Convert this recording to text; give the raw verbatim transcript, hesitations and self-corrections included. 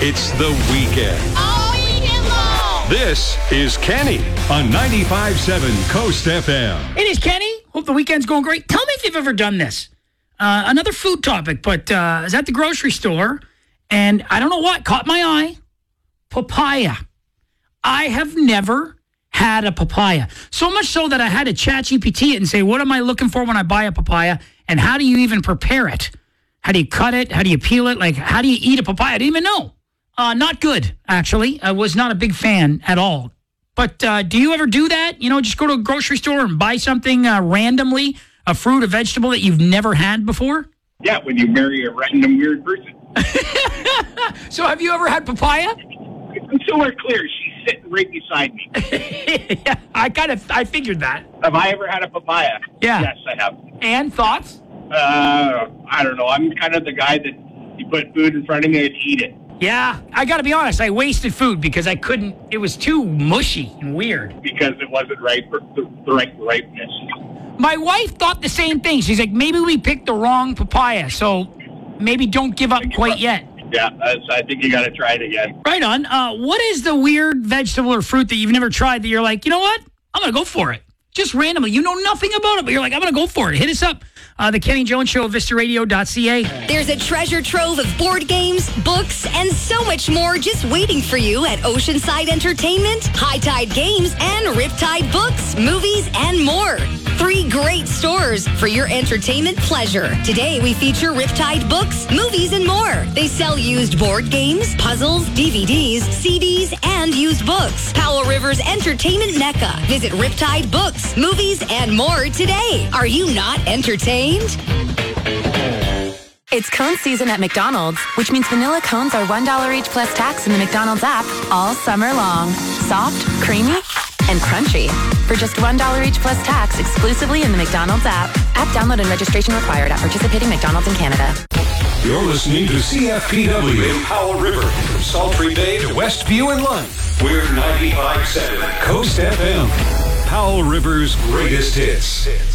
It's the weekend. All weekend long. This is Kenny on ninety-five point seven Coast F M. It is Kenny. Hope the weekend's going great. Tell me if you've ever done this. Uh, another food topic, but uh, I was at the grocery store, and I don't know what caught my eye. Papaya. I have never had a papaya. So much so that I had to chat G P T it and say, what am I looking for when I buy a papaya, and how do you even prepare it? How do you cut it? How do you peel it? Like, how do you eat a papaya? I didn't even know. Uh, not good, actually. I was not a big fan at all. But uh, do you ever do that? You know, just go to a grocery store and buy something uh, randomly, a fruit, a vegetable that you've never had before? Yeah, when you marry a random weird person. So have you ever had papaya? So we're clear, she's sitting right beside me. Yeah, I kind of, I figured that. Have I ever had a papaya? Yeah. Yes, I have. And thoughts? Uh, I don't know. I'm kind of the guy that you put food in front of me and eat it. Yeah, I got to be honest. I wasted food because I couldn't, it was too mushy and weird. Because it wasn't right for the, the right ripeness. My wife thought the same thing. She's like, maybe we picked the wrong papaya, so maybe don't give up quite yet. Yeah, that's, I think you got to try it again. Right on. Uh, what is the weird vegetable or fruit that you've never tried that you're like, you know what? I'm going to go for it. Just randomly. You know nothing about it, but you're like, I'm going to go for it. Hit us up. Uh, the Kenny Jones Show, vista radio dot c a. There's a treasure trove of board games, books, and so much more just waiting for you at Oceanside Entertainment, High Tide Games, and Riptide Books, Movies, and more. Three great stores for your entertainment pleasure. Today, we feature Riptide Books, Movies, and more. They sell used board games, puzzles, D V Ds, C Ds, and used books. Powell River's entertainment mecca. Visit Riptide Books, Movies, and more today. Are you not entertained? It's cone season at McDonald's, which means vanilla cones are one dollar each plus tax in the McDonald's app all summer long. Soft, creamy, and crunchy. For just one dollar each plus tax exclusively in the McDonald's app. App download and registration required at participating McDonald's in Canada. You're listening to C F P W in Powell River, from Sultry Bay to Westview and Lund. We're ninety-five point seven Coast F M, Powell River's greatest hits.